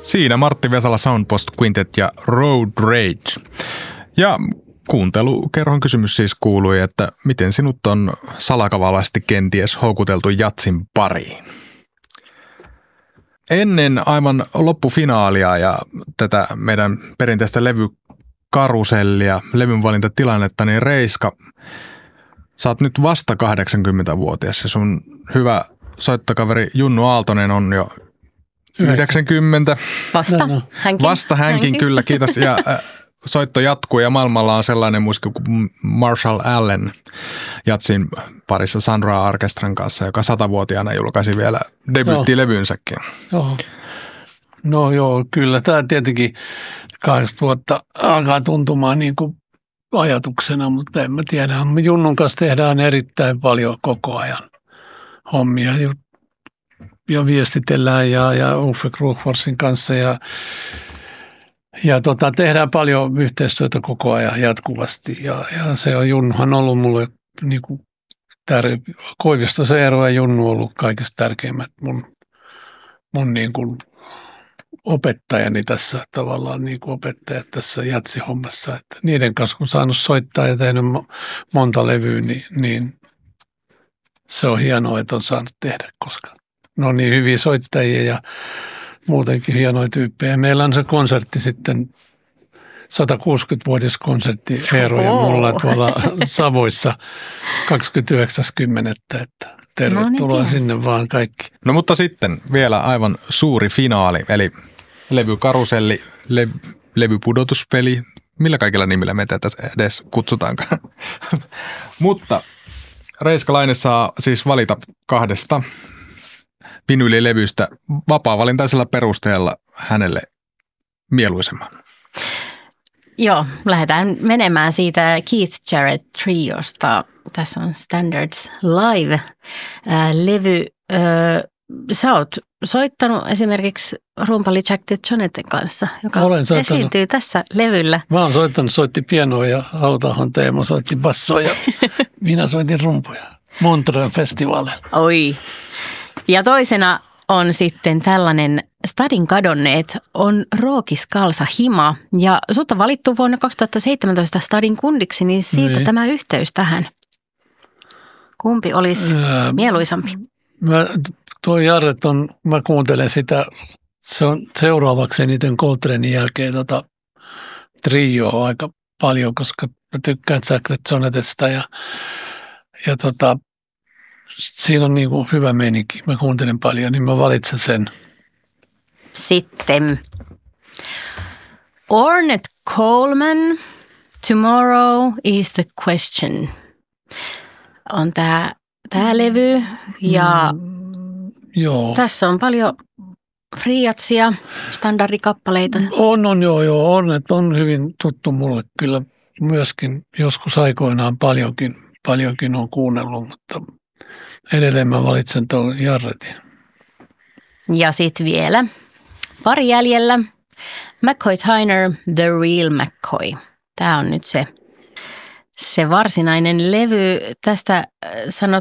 Siinä Martti Vesala, Soundpost Quintet ja Road Rage. Ja kuuntelukerhon kysymys siis kuului, että miten sinut on salakavalasti kenties houkuteltu jatsin pariin? Ennen aivan loppufinaalia ja tätä meidän perinteistä levykarusellia, levynvalintatilannetta, niin Reiska, sä oot nyt vasta 80-vuotias ja sun hyvä soittokaveri Junnu Aaltonen on jo 90. Vasta hänkin kyllä, kiitos. Ja soitto jatkuu ja maailmalla on sellainen muiski kuin Marshall Allen jatsin parissa Sandra Orkestran kanssa, joka 100-vuotiaana julkaisi vielä debyyttilevynsäkin. No joo, kyllä tämä tietenkin 80 vuotta alkaa tuntumaan niin kuin ajatuksena, mutta en mä tiedä. Junnun kanssa tehdään erittäin paljon koko ajan hommia ja viestitellään ja Uffe Krugforsin kanssa ja tehdään paljon yhteistyötä koko ajan jatkuvasti ja se on Junnuhan ollut mulle niin kuin Koivisto Eero ja Junnu on ollut kaikista tärkeimmät mun niin kuin opettajani tässä tavallaan niin kuin opettajat tässä jatsihommassa, että niiden kanssa kun saanut soittaa ja tehnyt monta levyä, niin se on hienoa, että on saanut tehdä, koska ne on niin hyviä soittajia ja muutenkin hienoja tyyppejä. Meillä on se konsertti sitten, 160-vuotiskonsertti Eero ja mulla tuolla Savoissa 29.10. Että tervetuloa sinne vaan kaikki. No mutta sitten vielä aivan suuri finaali, eli levykaruselli, levypudotuspeli. Millä kaikilla nimillä me tätä edes kutsutaankaan? Mutta Reiska Laine saa siis valita 2 vinyylilevystä vapaa-valintaisella perusteella hänelle mieluisemman. Joo, lähdetään menemään siitä Keith Jarrett Triosta. Tässä on Standards Live-levy. Sä oot soittanut esimerkiksi rumpali Jack DeJohnettin kanssa, joka esiintyy tässä levyllä. Mä oon soitti pianoa ja Hautahon Teemo soitti bassoa ja minä soitin rumpuja Montreux festivaalilla. Oi. Ja toisena on sitten tällainen Stadin kadonneet on Rookis Kalsa Hima. Ja sut on valittu vuonna 2017 Stadin kundiksi, niin siitä tämä yhteys tähän. Kumpi olisi mieluisampi? Mä kuuntelen sitä, se on seuraavaksi eniten Coltranein jälkeen trioa aika paljon, koska mä tykkään Jack DeJohnetista ja siinä on niin kuin hyvä meininki. Mä kuuntelen paljon, niin mä valitsen sen. Sitten Ornette Coleman, Tomorrow is the Question. On tää levy ja joo. Tässä on paljon friatsia, standardikappaleita. Joo. Ornette on hyvin tuttu mulle kyllä myöskin. Joskus aikoinaan paljonkin on kuunnellut, mutta edelleen mä valitsen tuon Jarrettin. Ja sitten vielä pari jäljellä. McCoy Tyner, The Real McCoy. Tämä on nyt se varsinainen levy. Tästä